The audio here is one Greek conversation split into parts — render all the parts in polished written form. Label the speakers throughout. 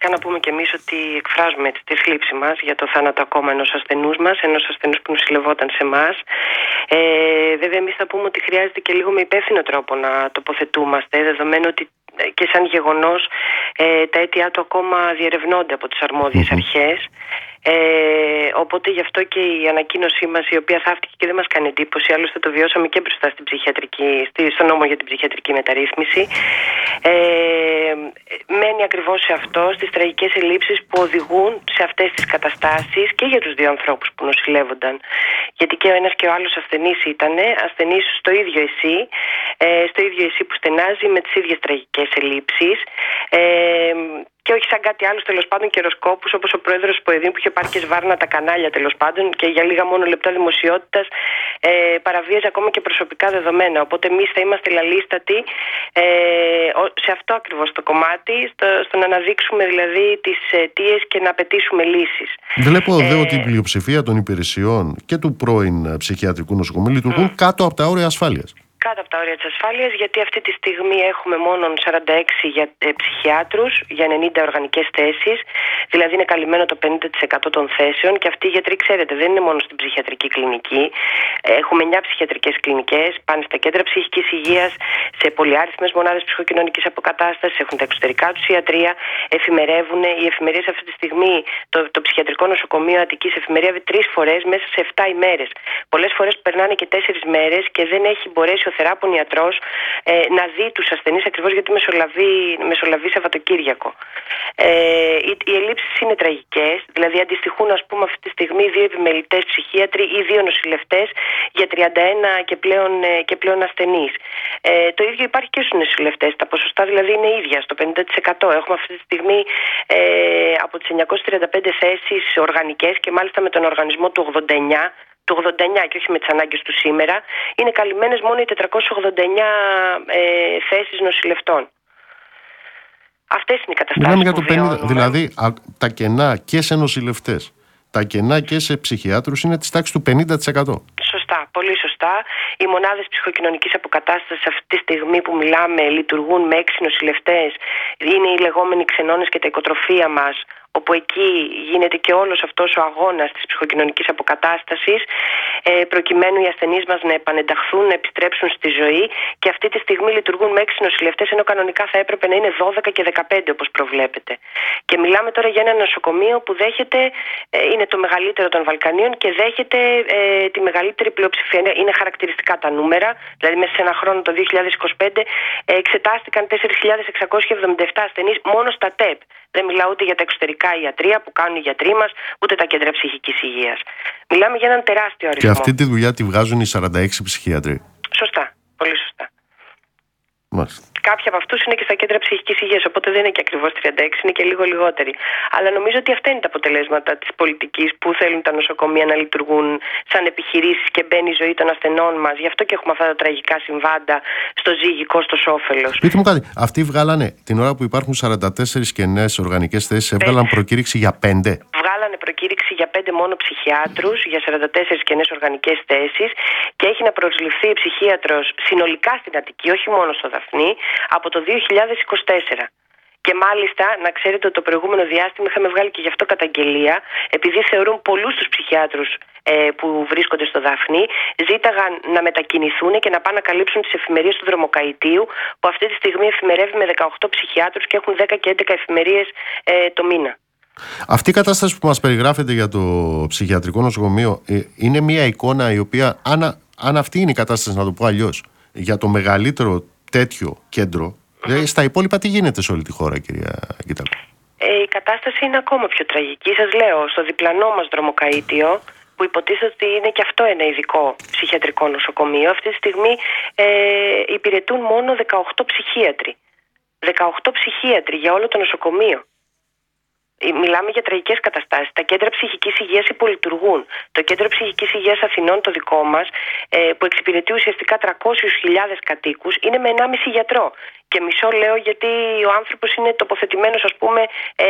Speaker 1: αρχικά να πούμε κι εμείς ότι εκφράζουμε τη θλίψη μας για το θάνατο ακόμα ενός ασθενούς μας, ενός ασθενούς που νοσηλευόταν σε εμάς. Βέβαια, εμείς θα πούμε ότι χρειάζεται και λίγο με υπεύθυνο τρόπο να τοποθετούμαστε, δεδομένου ότι και σαν γεγονός τα αίτια του ακόμα διερευνώνται από τις αρμόδιες αρχές. Οπότε γι' αυτό και η ανακοίνωσή μας, η οποία θαύτηκε και δεν μας κάνει εντύπωση, άλλωστε το βιώσαμε και μπροστά στο νόμο για την ψυχιατρική μεταρρύθμιση, μένει ακριβώς σε αυτό, στις τραγικές ελλείψεις που οδηγούν σε αυτές τις καταστάσεις και για τους δύο ανθρώπους που νοσηλεύονταν. Γιατί και ο ένας και ο άλλος ασθενής ήταν ασθενείς στο ίδιο εσύ που στενάζει, με τις ίδιες τραγικές ελλείψεις. Και όχι σαν κάτι άλλο, τέλος πάντων, καιροσκόπους όπως ο πρόεδρος του ΠΟΕΔΗΝ που είχε πάρει και σβάρνα τα κανάλια, τέλος πάντων, και για λίγα μόνο λεπτά δημοσιότητας παραβίαζε ακόμα και προσωπικά δεδομένα. Οπότε εμείς θα είμαστε λαλίστατοι σε αυτό ακριβώς το κομμάτι, στο να αναδείξουμε δηλαδή τις αιτίες και να απαιτήσουμε λύσεις.
Speaker 2: Βλέπω εδώ ότι η πλειοψηφία των υπηρεσιών και του πρώην ψυχιατρικού νοσοκομείου λειτουργούν κάτω από τα όρια ασφάλειας.
Speaker 1: Κάτω από τα όρια της ασφάλειας, γιατί αυτή τη στιγμή έχουμε μόνο 46 για ψυχιάτρους για 90 οργανικές θέσεις, δηλαδή είναι καλυμμένο το 50% των θέσεων, και αυτοί οι γιατροί, ξέρετε, δεν είναι μόνο στην ψυχιατρική κλινική. Έχουμε 9 ψυχιατρικές κλινικές, πάνε στα κέντρα ψυχικής υγείας, σε πολυάριθμες μονάδες ψυχοκοινωνικής αποκατάστασης, έχουν τα εξωτερικά τους ιατρεία, εφημερεύουν. Οι εφημερίες αυτή τη στιγμή, το ψυχιατρικό νοσοκομείο Αττικής εφημερεύει 3 φορές μέσα σε 7 ημέρες. Πολλές φορές περνάνε και 4 μέρες και δεν έχει μπορέσει ο θεράπων ιατρός να δει τους ασθενείς, ακριβώς γιατί μεσολαβεί Σαββατοκύριακο. Οι ελλείψεις είναι τραγικές, δηλαδή αντιστοιχούν, ας πούμε, αυτή τη στιγμή 2 επιμελητές ψυχίατροι ή 2 νοσηλευτές για 31 και πλέον ασθενείς. Το ίδιο υπάρχει και στους νοσηλευτές. Τα ποσοστά δηλαδή είναι ίδια, στο 50%. Έχουμε αυτή τη στιγμή από τις 935 θέσεις οργανικές, και μάλιστα με τον οργανισμό του 89 και όχι με τις ανάγκες του σήμερα, είναι καλυμμένες μόνο οι 489 θέσεις νοσηλευτών. Αυτές είναι οι καταστάσεις που βιώνουμε.
Speaker 2: Δηλαδή τα κενά και σε νοσηλευτές, τα κενά και σε ψυχιάτρους είναι της τάξης του 50%.
Speaker 1: Σωστά, πολύ σωστά. Οι μονάδες ψυχοκοινωνικής αποκατάστασης αυτή τη στιγμή που μιλάμε λειτουργούν με 6 νοσηλευτές. Είναι οι λεγόμενοι ξενώνες και τα οικοτροφία μας, όπου εκεί γίνεται και όλος αυτός ο αγώνας της ψυχοκοινωνικής αποκατάστασης, προκειμένου οι ασθενείς μας να επανενταχθούν, να επιστρέψουν στη ζωή, και αυτή τη στιγμή λειτουργούν με 6 νοσηλευτές, ενώ κανονικά θα έπρεπε να είναι 12 και 15 όπως προβλέπετε. Και μιλάμε τώρα για ένα νοσοκομείο που δέχεται, είναι το μεγαλύτερο των Βαλκανίων και δέχεται τη μεγαλύτερη πλειοψηφία. Είναι χαρακτηριστικά τα νούμερα, δηλαδή μέσα σε ένα χρόνο, το 2025, εξετάστηκαν 4.677 ασθενείς μόνο στα ΤΕΠ. Δεν μιλάω ούτε για τα εξωτερικά ιατρεία που κάνουν οι γιατροί μας, ούτε τα κέντρα ψυχικής υγείας. Μιλάμε για έναν τεράστιο αριθμό.
Speaker 2: Και αυτή τη δουλειά τη βγάζουν οι 46 ψυχίατροι.
Speaker 1: Σωστά, πολύ σωστά.
Speaker 2: Μάλιστα.
Speaker 1: Κάποιοι από αυτούς είναι και στα κέντρα ψυχικής υγείας, οπότε δεν είναι και ακριβώς 36, είναι και λίγο λιγότεροι. Αλλά νομίζω ότι αυτά είναι τα αποτελέσματα της πολιτικής που θέλουν τα νοσοκομεία να λειτουργούν σαν επιχειρήσεις και μπαίνει η ζωή των ασθενών μας. Γι' αυτό και έχουμε αυτά τα τραγικά συμβάντα στο ζύγι κόστος-όφελος.
Speaker 2: Πείτε μου κάτι, αυτοί βγάλανε την ώρα που υπάρχουν 44 κενές οργανικές θέσεις, έβγαλαν προκήρυξη για 5.
Speaker 1: Βγάλανε προκήρυξη για 5 μόνο ψυχιάτρους, για 44 κενές οργανικές θέσεις, και έχει να προσληφθεί ψυχίατρος συνολικά στην Αττική, όχι μόνο στο Δαφνί, από το 2024. Και μάλιστα, να ξέρετε ότι το προηγούμενο διάστημα είχαμε βγάλει και γι' αυτό καταγγελία, επειδή θεωρούν πολλούς τους ψυχιάτρους που βρίσκονται στο Δαφνί, ζήταγαν να μετακινηθούν και να πάνε να καλύψουν τις εφημερίες του Δρομοκαητίου, που αυτή τη στιγμή εφημερεύει με 18 ψυχιάτρους και έχουν 10 και 11 εφημερίες το μήνα.
Speaker 2: Αυτή η κατάσταση που μας περιγράφεται για το ψυχιατρικό νοσοκομείο είναι μια εικόνα η οποία, αν αυτή είναι η κατάσταση, να το πω αλλιώς, για το μεγαλύτερο τέτοιο κέντρο, στα υπόλοιπα τι γίνεται σε όλη τη χώρα, κυρία Κίταλο?
Speaker 1: Η κατάσταση είναι ακόμα πιο τραγική. Σας λέω, στο διπλανό μας Δρομοκαΐτιο, που υποτίθεται ότι είναι και αυτό ένα ειδικό ψυχιατρικό νοσοκομείο, αυτή τη στιγμή υπηρετούν μόνο 18 ψυχίατροι. 18 ψυχίατροι για όλο το νοσοκομείο. Μιλάμε για τραγικές καταστάσεις. Τα κέντρα ψυχικής υγείας υπολειτουργούν. Το κέντρο ψυχικής υγείας Αθηνών, το δικό μας, που εξυπηρετεί ουσιαστικά 300.000 κατοίκους, είναι με 1,5 γιατρό. Και μισό λέω γιατί ο άνθρωπος είναι τοποθετημένος, ας πούμε,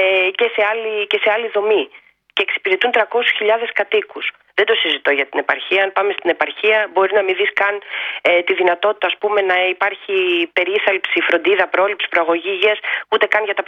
Speaker 1: και σε άλλη δομή. Και εξυπηρετούν 300.000 κατοίκους. Δεν το συζητώ για την επαρχία. Αν πάμε στην επαρχία, μπορεί να μην δεις καν τη δυνατότητα, ας πούμε, να υπάρχει περίθαλψη, φροντίδα, πρόληψη, προαγωγή υγείας, ούτε καν για τα